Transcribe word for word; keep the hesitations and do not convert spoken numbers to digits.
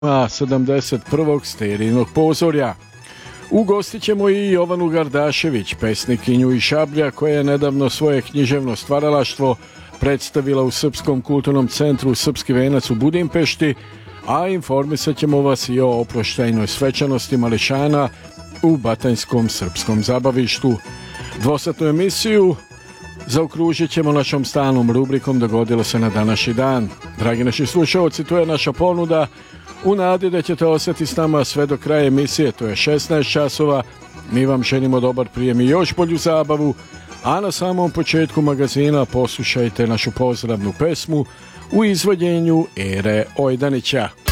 sedamdeset prvog Sterinog pozorja. Ugostit ćemo i Jovanu Gardašević, pesnikinju i Šablja, koja je nedavno svoje književno stvaralaštvo predstavila u Srpskom kulturnom centru Srpski venac u Budimpešti, a informisat ćemo vas i o oproštajnoj svečanosti mališana u Batajskom srpskom zabavištu. Dvosatnu emisiju zaokružit ćemo našom stalnom rubrikom Dogodilo se na današnji dan. Dragi naši slušalci, to je naša ponuda u nadi da ćete ostati s nama sve do kraja emisije, to je šesnaest časova. Mi vam želimo dobar prijem i još bolju zabavu, a na samom početku magazina poslušajte našu pozdravnu pesmu u izvođenju Ere Ojdanića.